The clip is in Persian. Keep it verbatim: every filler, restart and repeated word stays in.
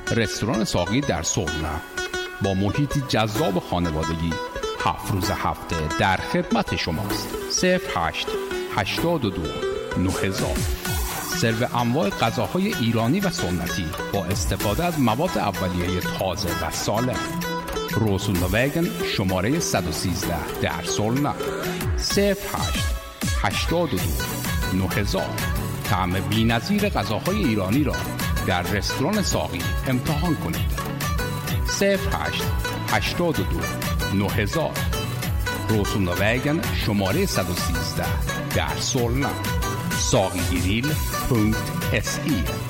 رستوران ساقی در سرنا با محیطی جذاب خانوادگی هفت روز هفته در خدمت شماست. صفر هشت هشتاد و دو نه هزار. سرو انواع غذاهای ایرانی و سنتی با استفاده از مواد اولیه تازه و سالم. روسونووگن شماره صد و سیزده در سولنا. صفر هشت هشتاد و دو نه هزار. طعم بی‌نظیر غذاهای ایرانی را در رستوران ساقی امتحان کنید. صفر هشت هشتاد و دو نه هزار. روسونووگن شماره صد و سیزده در سولنا. ساقی گریل پونکت اس ای